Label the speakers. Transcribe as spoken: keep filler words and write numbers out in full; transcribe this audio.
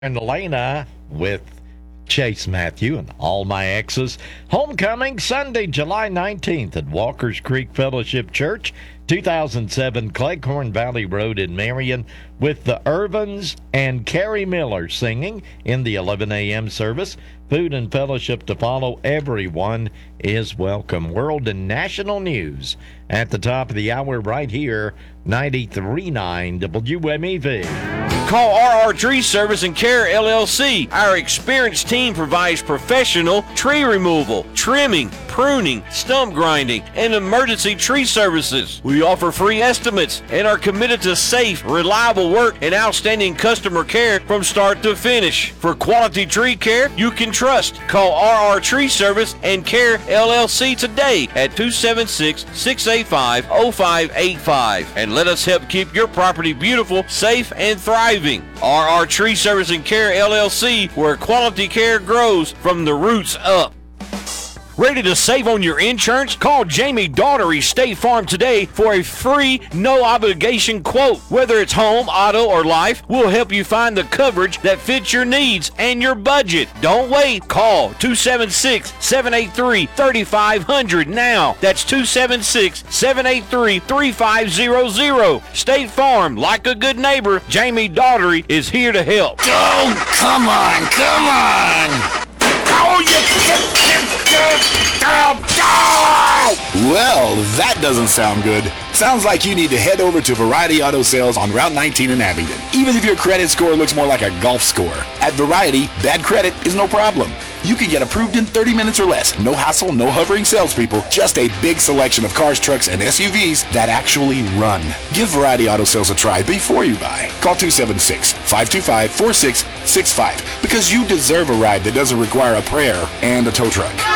Speaker 1: And Elena with Chase Matthew and all my exes. Homecoming Sunday, July nineteenth at Walker's Creek Fellowship Church, two thousand seven Cleghorn Valley Road in Marion, with the Irvins and Carrie Miller singing in the eleven a.m. service. Food and fellowship to follow. Everyone is welcome. World and national news at the top of the hour right here, ninety-three point nine W M E V.
Speaker 2: Call R R Tree Service and Care L L C. Our experienced team provides professional tree removal, trimming, pruning, stump grinding, and emergency tree services. We offer free estimates and are committed to safe, reliable work and outstanding customer care from start to finish. For quality tree care you can trust, call R R Tree Service and Care L L C today at two seven six, six eight five, zero five eight five and let us help keep your property beautiful, safe, and thriving. R R Tree Service and Care L L C, where quality care grows from the roots up. Ready to save on your insurance? Call Jamie Daughtery State Farm today for a free, no-obligation quote. Whether it's home, auto, or life, we'll help you find the coverage that fits your needs and your budget. Don't wait. Call two seven six, seven eight three, three five zero zero now. That's two seven six, seven eight three, three five zero zero. State Farm, like a good neighbor, Jamie Daughtery is here to help.
Speaker 3: Oh, come on, come on! Oh, you... Well, that doesn't sound good. Sounds like you need to head over to Variety Auto Sales on Route nineteen in Abingdon. Even if your credit score looks more like a golf score, at Variety, bad credit is no problem. You can get approved in thirty minutes or less. No hassle, no hovering salespeople, just a big selection of cars, trucks, and S U Vs that actually run. Give Variety Auto Sales a try before you buy. Call two seven six, five two five, four six six five because you deserve a ride that doesn't require a prayer and a tow truck.